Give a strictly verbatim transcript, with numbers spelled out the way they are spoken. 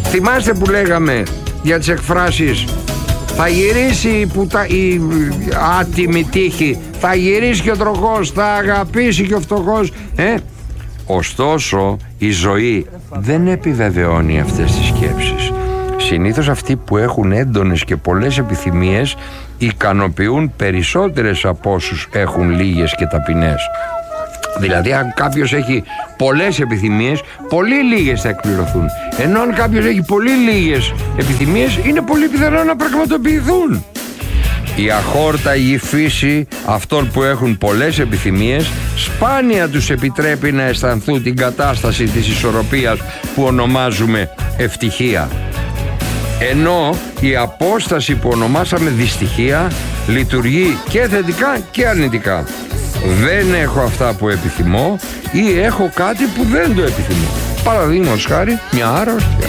Θυμάστε που λέγαμε για τις εκφράσεις θα γυρίσει η, πουτα... η άτιμη τύχη, θα γυρίσει και ο τροχός, θα αγαπήσει και ο φτωχός, ε? Ωστόσο η ζωή δεν επιβεβαιώνει αυτές τις σκέψεις. Συνήθως αυτοί που έχουν έντονες και πολλές επιθυμίες ικανοποιούν περισσότερες από όσους έχουν λίγες και ταπεινές. Δηλαδή αν κάποιος έχει πολλές επιθυμίες, πολύ λίγες θα εκπληρωθούν. Ενώ αν κάποιος έχει πολύ λίγες επιθυμίες, είναι πολύ πιθανό να πραγματοποιηθούν. Η αχόρταγη φύση αυτών που έχουν πολλές επιθυμίες σπάνια τους επιτρέπει να αισθανθούν την κατάσταση της ισορροπίας που ονομάζουμε ευτυχία. Ενώ η απόσταση που ονομάσαμε δυστυχία λειτουργεί και θετικά και αρνητικά. Δεν έχω αυτά που επιθυμώ ή έχω κάτι που δεν το επιθυμώ. Παραδείγματος χάρη μια άρρωστη.